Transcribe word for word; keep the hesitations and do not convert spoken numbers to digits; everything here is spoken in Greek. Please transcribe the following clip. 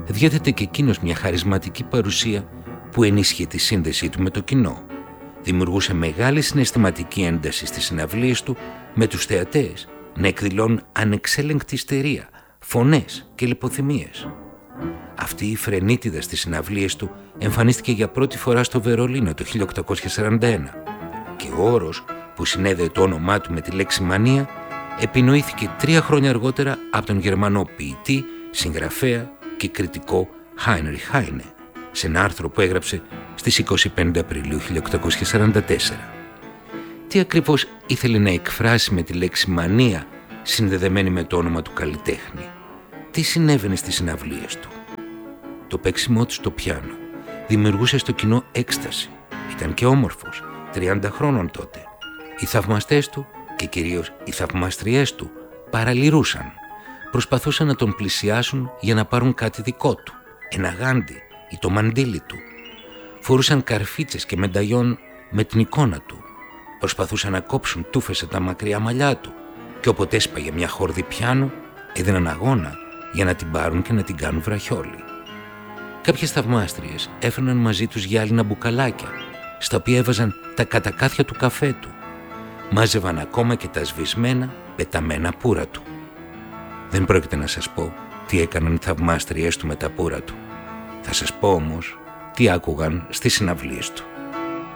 διέθετε και εκείνος μια χαρισματική παρουσία που ενίσχυε τη σύνδεσή του με το κοινό. Δημιουργούσε μεγάλη συναισθηματική ένταση στις συναυλίες του, με τους θεατές να εκδηλώνουν ανεξέλεγκτη ιστερία, φωνές και λιποθυμίες. Αυτή η φρενίτιδα στις συναυλίες του εμφανίστηκε για πρώτη φορά στο Βερολίνο το χίλια οκτακόσια σαράντα ένα και ο όρος που συνέδεε το όνομά του με τη λέξη μανία επινοήθηκε τρία χρόνια αργότερα από τον Γερμανό ποιητή, συγγραφέα και κριτικό Heinrich Heine σε ένα άρθρο που έγραψε στις είκοσι πέντε Απριλίου χίλια οκτακόσια σαράντα τέσσερα. Τι ακριβώς ήθελε να εκφράσει με τη λέξη μανία συνδεδεμένη με το όνομα του καλλιτέχνη? Τι συνέβαινε στις συναυλίες του? Το παίξιμό του στο πιάνο δημιουργούσε στο κοινό έκσταση. Ήταν και όμορφος, τριάντα χρόνων τότε. Οι θαυμαστές του και κυρίως οι θαυμαστριές του παραλυρούσαν. Προσπαθούσαν να τον πλησιάσουν για να πάρουν κάτι δικό του, ένα γάντι ή το μαντίλι του. Φορούσαν καρφίτσες και μενταγιόν με την εικόνα του. Προσπαθούσαν να κόψουν τούφες από τα μακριά μαλλιά του και όποτε έσπαγε μια χόρδη πιάνο έδιναν αγώνα για να την πάρουν και να την κάνουν βραχιόλι. Κάποιες θαυμάστριες έφερναν μαζί τους γυάλινα μπουκαλάκια στα οποία έβαζαν τα κατακάθια του καφέ του. Μάζευαν ακόμα και τα σβησμένα, πεταμένα πουρα του. Δεν πρόκειται να σας πω τι έκαναν οι θαυμάστριές του με τα πουρα του. Θα σας πω όμως τι άκουγαν στις συναυλίες του.